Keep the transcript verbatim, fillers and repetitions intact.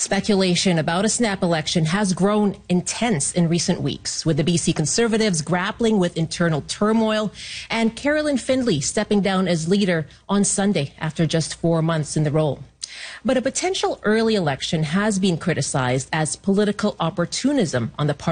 Speculation about a snap election has grown intense in recent weeks, with the B C Conservatives grappling with internal turmoil and Carolyn Findlay stepping down as leader on Sunday after just four months in the role. But a potential early election has been criticized as political opportunism on the part